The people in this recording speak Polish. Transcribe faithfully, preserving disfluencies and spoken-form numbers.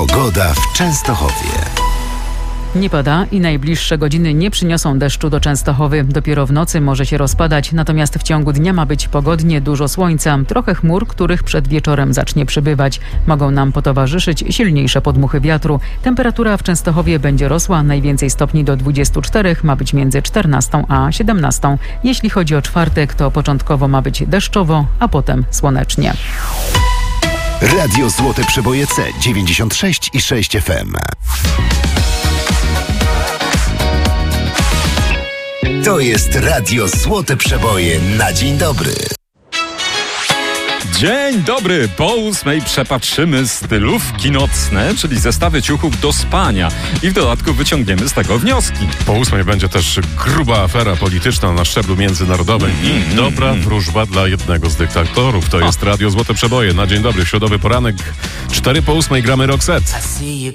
Pogoda w Częstochowie. Nie pada i najbliższe godziny nie przyniosą deszczu do Częstochowy. Dopiero w nocy może się rozpadać, natomiast w ciągu dnia ma być pogodnie, dużo słońca, trochę chmur, których przed wieczorem zacznie przybywać. Mogą nam potowarzyszyć silniejsze podmuchy wiatru. Temperatura w Częstochowie będzie rosła, najwięcej stopni do dwudziestu czterech, ma być między czternastą a siedemnastą. Jeśli chodzi o czwartek, to początkowo ma być deszczowo, a potem słonecznie. Radio Złote Przeboje C dziewięćdziesiąt sześć i sześć F M. To jest Radio Złote Przeboje na dzień dobry. Dzień dobry! Po ósmej przepatrzymy stylówki nocne, czyli zestawy ciuchów do spania i w dodatku wyciągniemy z tego wnioski. Po ósmej będzie też gruba afera polityczna na szczeblu międzynarodowym mm, i dobra mm. wróżba dla jednego z dyktatorów. To o. jest Radio Złote Przeboje na dzień dobry, środowy poranek. Cztery po ósmej gramy Roxette.